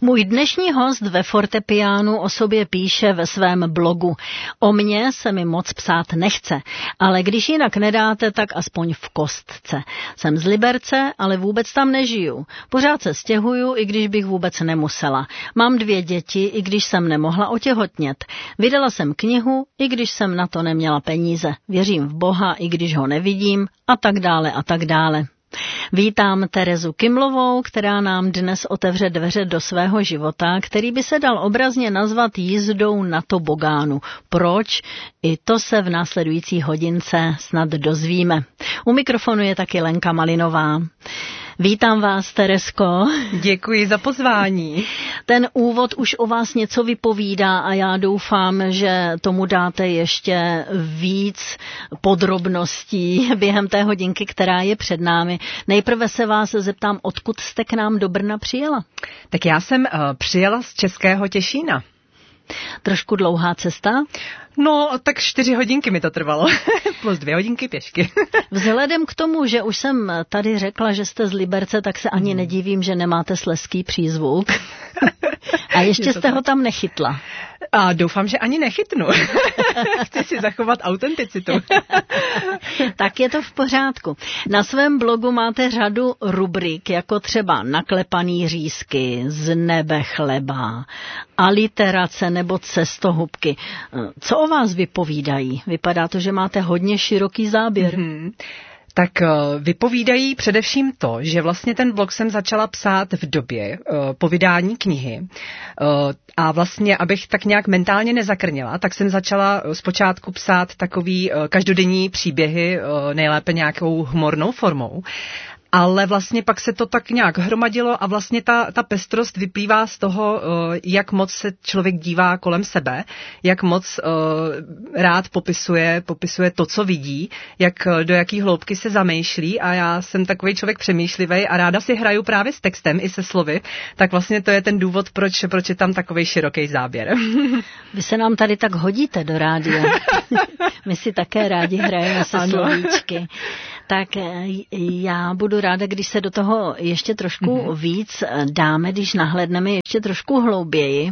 Můj dnešní host ve fortepiánu o sobě píše ve svém blogu. O mně se mi moc psát nechce, ale když jinak nedáte, tak aspoň v kostce. Jsem z Liberce, ale vůbec tam nežiju. Pořád se stěhuju, i když bych vůbec nemusela. Mám 2 děti, i když jsem nemohla otěhotnět. Vydala jsem knihu, i když jsem na to neměla peníze. Věřím v Boha, i když ho nevidím, a tak dále a tak dále. Vítám Terezu Kimlovou, která nám dnes otevře dveře do svého života, který by se dal obrazně nazvat jízdou na tobogánu. Proč? I to se v následující hodince snad dozvíme. U mikrofonu je taky Lenka Malinová. Vítám vás, Terezko. Děkuji za pozvání. Ten úvod už o vás něco vypovídá a já doufám, že tomu dáte ještě víc podrobností během té hodinky, která je před námi. Nejprve se vás zeptám, odkud jste k nám do Brna přijela? Tak já jsem přijela z Českého Těšína. Trošku dlouhá cesta? No, tak 4 hodinky mi to trvalo, plus 2 hodinky pěšky. Vzhledem k tomu, že už jsem tady řekla, že jste z Liberce, tak se ani nedivím, že nemáte slezský přízvuk. A ještě jste ho tam nechytla. A doufám, že ani nechytnu. Chci si zachovat autenticitu. Tak je to v pořádku. Na svém blogu máte řadu rubrik, jako třeba naklepaný řízky, z nebe chleba, aliterace nebo cestohubky. Co o vás vypovídají? Vypadá to, že máte hodně široký záběr. Tak vypovídají především to, že vlastně ten blog jsem začala psát v době po vydání knihy a vlastně, abych tak nějak mentálně nezakrněla, tak jsem začala zpočátku psát takový každodenní příběhy, nejlépe nějakou humornou formou. Ale vlastně pak se to tak nějak hromadilo a vlastně ta pestrost vyplývá z toho, jak moc se člověk dívá kolem sebe, jak moc rád popisuje to, co vidí, do jaký hloubky se zamýšlí a já jsem takový člověk přemýšlivý a ráda si hraju právě s textem i se slovy, tak vlastně to je ten důvod, proč je tam takový široký záběr. Vy se nám tady tak hodíte do rádia. My si také rádi hrajeme se slovíčky. Tak já budu ráda, když se do toho ještě trošku víc dáme, když nahlédneme ještě trošku hlouběji,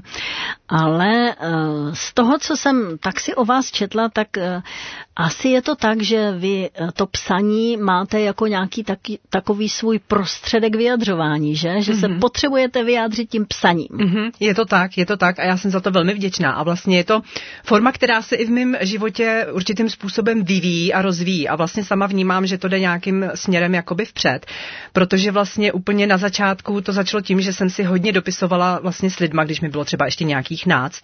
ale z toho, co jsem tak si o vás četla, tak asi je to tak, že vy to psaní máte jako nějaký takový svůj prostředek vyjadřování, že se potřebujete vyjádřit tím psaním. Je to tak a já jsem za to velmi vděčná a vlastně je to forma, která se i v mém životě určitým způsobem vyvíjí a rozvíjí a vlastně sama vnímám, že to jde nějakým směrem jakoby vpřed, protože vlastně úplně na začátku to začalo tím, že jsem si hodně dopisovala vlastně s lidma, když mi bylo třeba ještě nějakých 12,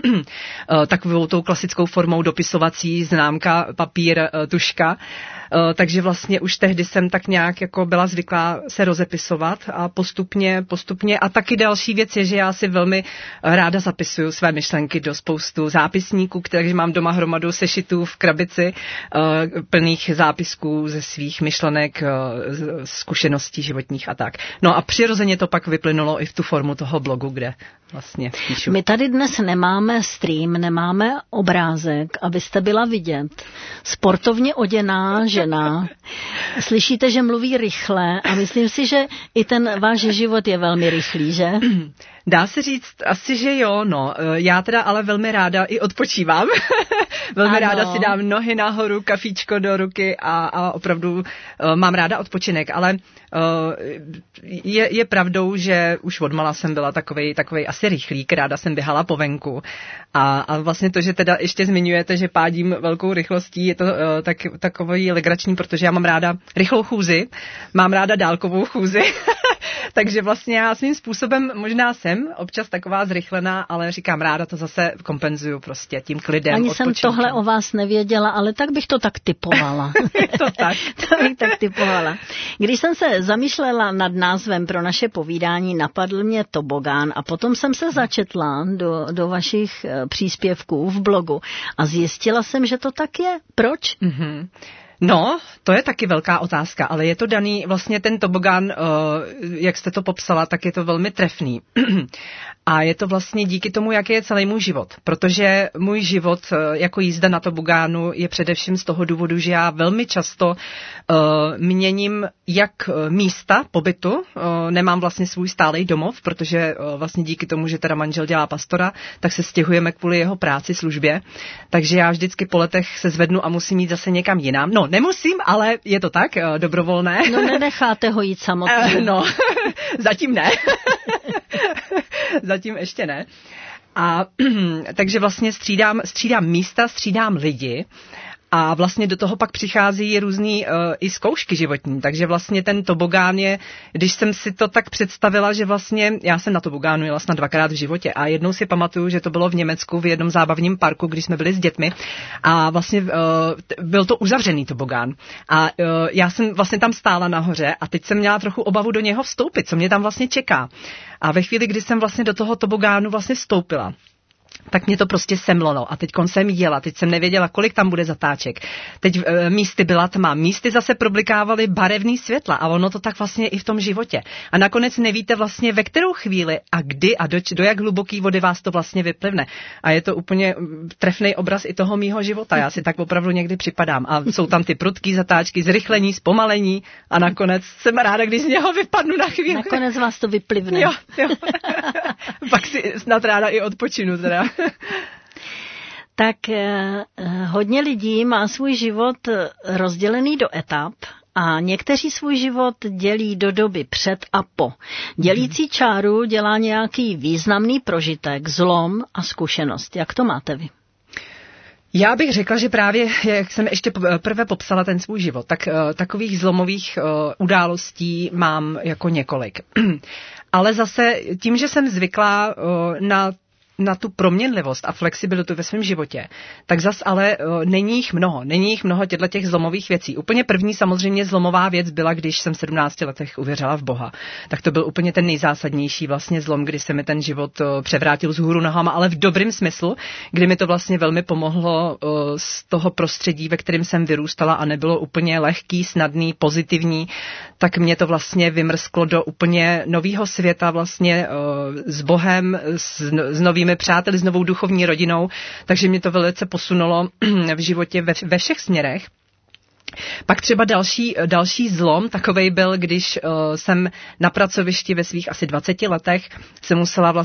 takovou tou klasickou formou dopisovací, známka, papír, tuška, takže vlastně už tehdy jsem tak nějak jako byla zvyklá se rozepisovat a postupně a taky další věc je, že já si velmi ráda zapisuju své myšlenky do spoustu zápisníků, takže mám doma hromadu sešitů v krabici plných zápisků ze svých myšlenek, zkušeností životních a tak. No a přirozeně to pak vyplynulo i v tu formu toho blogu, kde vlastně píšu. My tady dnes nemáme stream, nemáme obrázek, abyste byla vidět. Sportovně oděná žena. Slyšíte, že mluví rychle a myslím si, že i ten váš život je velmi rychlý, že? Dá se říct asi, že jo, no. Já teda ale velmi ráda i odpočívám. Velmi ráda si dám nohy nahoru, kafíčko do ruky a opravdu mám ráda odpočinek, ale je pravdou, že už odmala jsem byla takovej asi rychlík, ráda jsem běhala po venku a vlastně to, že teda ještě zmiňujete, že pádím velkou rychlostí, je to takový legrační, protože já mám ráda rychlou chůzi, mám ráda dálkovou chůzi, takže vlastně já svým způsobem možná jsem občas taková zrychlená, ale říkám, ráda to zase kompenzuju prostě tím klidem. Ani jsem tohle o vás nevěděla, ale tak bych to tak typovala. To bych tak typovala. Když jsem se zamýšlela nad názvem pro naše povídání, napadl mě tobogán a potom jsem se začetla do vašich příspěvků v blogu a zjistila jsem, že to tak je. Proč? No, to je taky velká otázka, ale je to daný, vlastně ten tobogán, jak jste to popsala, tak je to velmi trefný. A je to vlastně díky tomu, jaký je celý můj život. Protože můj život jako jízda na tobogánu je především z toho důvodu, že já velmi často měním jak místa pobytu, nemám vlastně svůj stálej domov, protože vlastně díky tomu, že teda manžel dělá pastora, tak se stěhujeme kvůli jeho práci, službě. Takže já vždycky po letech se zvednu a musím jít zase někam jinam. No, nemusím, ale je to tak, dobrovolné. No, nenecháte ho jít samotný. No, zatím ne. Zatím ještě ne. A takže vlastně střídám místa, střídám lidi a vlastně do toho pak přichází různý i zkoušky životní. Takže vlastně ten tobogán je, když jsem si to tak představila, že vlastně já jsem na tobogánu jela snad 2krát v životě a jednou si pamatuju, že to bylo v Německu v jednom zábavním parku, když jsme byli s dětmi a vlastně byl to uzavřený tobogán. A já jsem vlastně tam stála nahoře a teď jsem měla trochu obavu do něho vstoupit, co mě tam vlastně čeká. A ve chvíli, kdy jsem vlastně do toho tobogánu vlastně vstoupila, tak mě to prostě semlilo a teď jsem jela, teď jsem nevěděla, kolik tam bude zatáček. Teď místy byla tma, místy zase problikávaly barevný světla a ono to tak vlastně i v tom životě. A nakonec nevíte vlastně ve kterou chvíli a kdy a do jak hluboký vody vás to vlastně vyplivne. A je to úplně trefný obraz i toho mýho života. Já si tak opravdu někdy připadám. A jsou tam ty prudký zatáčky, zrychlení, zpomalení a nakonec jsem ráda, když z něho vypadnu na chvíli. Nakonec vás to vyplivne. Jo. Pak si snad ráda i odpočinu teda. Tak hodně lidí má svůj život rozdělený do etap a někteří svůj život dělí do doby před a po. Dělící čáru dělá nějaký významný prožitek, zlom a zkušenost. Jak to máte vy? Já bych řekla, že právě, jak jsem ještě prvé popsala ten svůj život, tak takových zlomových událostí mám jako několik. Ale zase tím, že jsem zvyklá na tu proměnlivost a flexibilitu ve svém životě, tak zas ale není jich mnoho těch zlomových věcí. Úplně první samozřejmě zlomová věc byla, když jsem v 17 letech uvěřila v Boha. Tak to byl úplně ten nejzásadnější vlastně zlom, kdy se mi ten život převrátil vzhůru nohama, ale v dobrým smyslu, kdy mi to vlastně velmi pomohlo z toho prostředí, ve kterém jsem vyrůstala a nebylo úplně lehký, snadný, pozitivní, tak mě to vlastně vymrsklo do úplně nového světa vlastně s Bohem, s novými přáteli, s novou duchovní rodinou, takže mě to velice posunulo v životě ve všech směrech. Pak třeba další zlom takovej byl, když jsem na pracovišti ve svých asi 20 letech se musela vlastně